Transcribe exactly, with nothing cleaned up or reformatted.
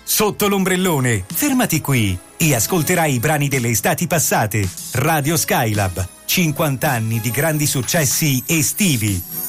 Sotto l'ombrellone, fermati qui e ascolterai i brani delle estati passate. Radio Skylab, cinquanta anni di grandi successi estivi.